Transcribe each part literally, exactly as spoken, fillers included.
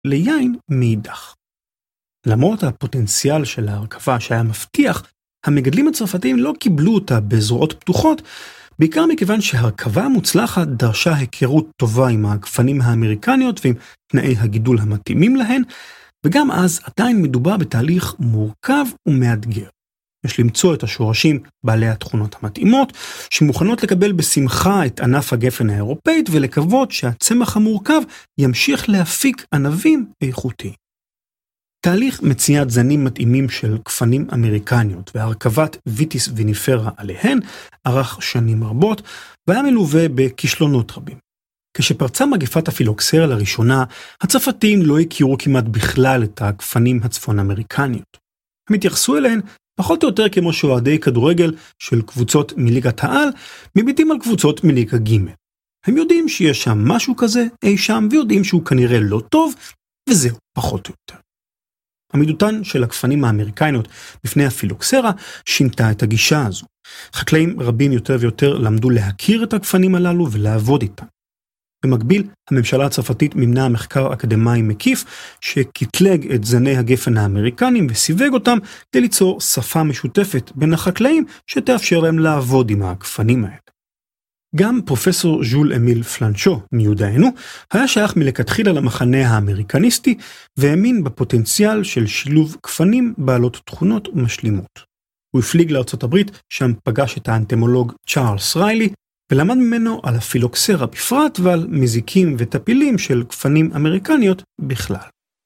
ליין מאידך. למרות הפוטנציאל של ההרכבה שהיה מבטיח, המגדלים הצרפתיים לא קיבלו אותה בזרועות פתוחות, בעיקר מכיוון שהרכבה המוצלחת דרשה היכרות טובה עם הגפנים האמריקניות ועם תנאי הגידול המתאימים להן, וגם אז עדיין מדובר בתהליך מורכב ומאתגר. יש למצוא את השורשים בעלי התכונות המתאימות, שמוכנות לקבל בשמחה את ענף הגפן האירופאית, ולקוות שהצמח המורכב ימשיך להפיק ענבים איכותיים. תהליך מציאת זנים מתאימים של גפנים אמריקניות והרכבת ויטיס ויניפרה עליהן ארך שנים רבות, והיה מלווה בכישלונות רבים. כשפרצה מגפת הפילוקסרה לראשונה, הצרפתים לא הכירו כמעט בכלל את הגפנים הצפון אמריקניות. הם התייחסו אליהן פחות או יותר כמו שאוהדי כדורגל של קבוצות מליגת העל, מביטים על קבוצות מליגה ג'. הם יודעים שיש שם משהו כזה אי שם, ויודעים שהוא כנראה לא טוב, וזהו, פחות או יותר. עמידותן של הגפנים האמריקניות בפני הפילוקסרה שינתה את הגישה הזו. חקלאים רבים יותר ויותר למדו להכיר את הגפנים הללו ולעבוד איתם. במקביל, הממשלה הצרפתית מימנה מחקר אקדמי מקיף שקטלג את זני הגפן האמריקנים וסיווג אותם כדי ליצור שפה משותפת בין החקלאים שתאפשר להם לעבוד עם הגפנים האלה. גם פרופסור ז'ול אמיל פלנשו מיודענו היה שייך מלכתחילה למחנה האמריקניסטי והאמין בפוטנציאל של שילוב גפנים בעלות תכונות ומשלימות. הוא הפליג לארצות הברית, שם פגש את האנטמולוג צ'ארלס ריילי ולמד ממנו על הפילוקסרה בפרט ועל מזיקים וטפילים של גפנים אמריקניות בכלל.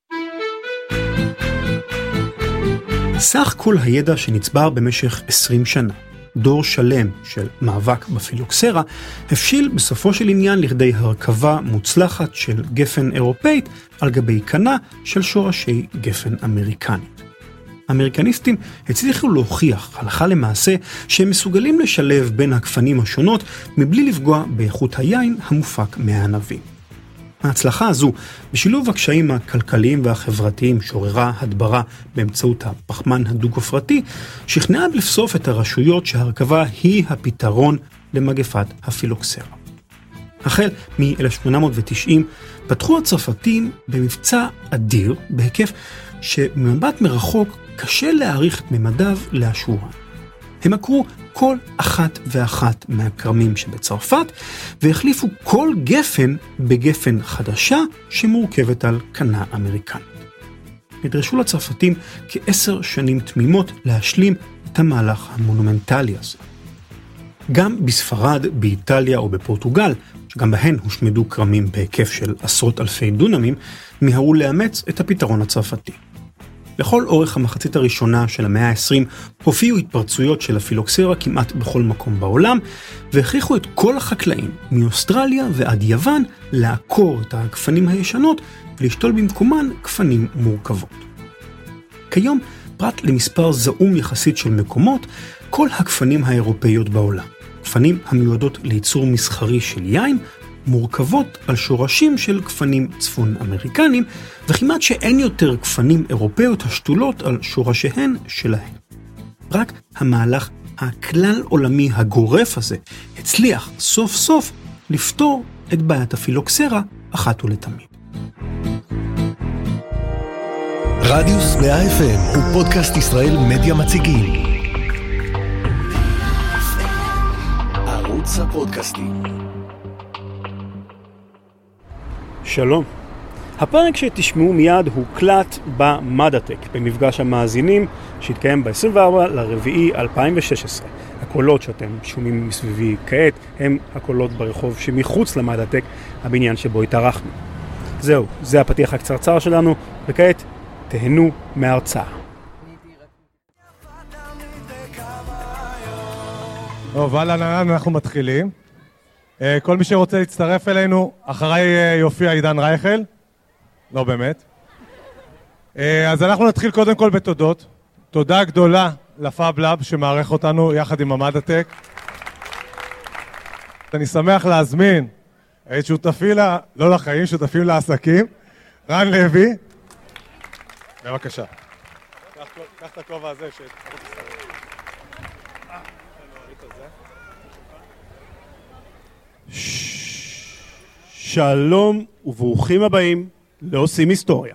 סך כל הידע שנצבר במשך עשרים שנה, דור שלם של מאבק בפילוקסרה, הפשיל בסופו של עניין לכדי הרכבה מוצלחת של גפן אירופאית על גבי קנה של שורשי גפן אמריקנית. האמריקניסטים הצליחו להוכיח הלכה למעשה שהם מסוגלים לשלב בין הגפנים השונות מבלי לפגוע באיכות היין המופק מהענבים. ההצלחה הזו, בשילוב הקשיים הכלכליים והחברתיים שעוררה הדברה באמצעות הפחמן הדו-גופרתי, שכנעה לבסוף את הרשויות שההרכבה היא הפתרון למגפת הפילוקסרה. החל מ-אלף שמונה מאות ותשעים פתחו הצרפתים במבצע אדיר בהיקף שממבט מרחוק קשה להעריך את ממדיו לאשורן. הם עקרו כל אחת ואחת מהכרמים שבצרפת, והחליפו כל גפן בגפן חדשה שמורכבת על קנה אמריקנית. נדרשו לצרפתים כעשר שנים תמימות להשלים את המהלך המונומנטלי הזה. גם בספרד, באיטליה או בפורטוגל, שגם בהן הושמדו כרמים בהיקף של עשרות אלפי דונמים, מיהרו לאמץ את הפתרון הצרפתי. לכל אורך המחצית הראשונה של המאה ה-עשרים הופיעו התפרצויות של הפילוקסרה כמעט בכל מקום בעולם, והכריחו את כל החקלאים, מאוסטרליה ועד יוון, לעקור את הגפנים הישנות ולשתול במקומן גפנים מורכבות. כיום, פרט למספר זעום יחסית של מקומות, כל הגפנים האירופאיות בעולם, גפנים המיועדות לייצור מסחרי של יין, מורכבות על שורשים של גפנים צפון אמריקנים, וכמעט שאין יותר גפנים אירופאיות השתולות על שורשיהן שלהן. רק המהלך הכלל עולמי הגורף הזה הצליח סוף סוף לפתור את בעיית הפילוקסרה אחת ולתמיד. רדיוס מאה אף אם הוא פודקאסט ישראל מדיה מציגים. ערוץ הפודקאסטים. שלום. הפרק שתשמעו מיד הוקלט במדעטק, במפגש המאזינים שהתקיים ב-עשרים וארבעה לרביעי אלפיים ושש עשרה. הקולות שאתם שומעים מסביבי כעת הם הקולות ברחוב שמחוץ למדעטק, הבניין שבו התארחנו. זהו, זה הפתיח הקצרצר שלנו, וכעת תהנו מההרצאה. טוב, אהלן, אהלן, אנחנו מתחילים. כל מי שרוצה להצטרף אלינו, אחריי יופיע עידן רייכל. לא באמת. אז אנחנו נתחיל קודם כל בתודות. תודה גדולה לפאב לאב שמערך אותנו יחד עם המדעטק. אני שמח להזמין את שותפי, לה, לא לחיים, שותפים לעסקים, רן לוי. בבקשה. קח את הכובע הזה ש... שלום וברוכים הבאים לא עושים היסטוריה.